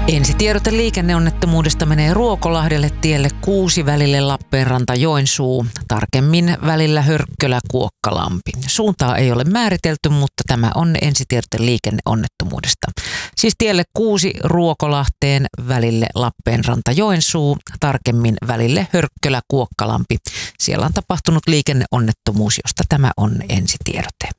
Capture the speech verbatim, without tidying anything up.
Ensitiedote liikenneonnettomuudesta menee Ruokolahdelle tielle kuusi välille Lappeenranta-Joensuu, tarkemmin välillä Hörkkölä-Kuokkalampi. Suuntaa ei ole määritelty, mutta tämä on ensitiedote liikenneonnettomuudesta. Siis tielle kuusi Ruokolahteen välille Lappeenranta-Joensuu, tarkemmin välille Hörkkölä-Kuokkalampi. Siellä on tapahtunut liikenneonnettomuus, josta tämä on ensitiedote.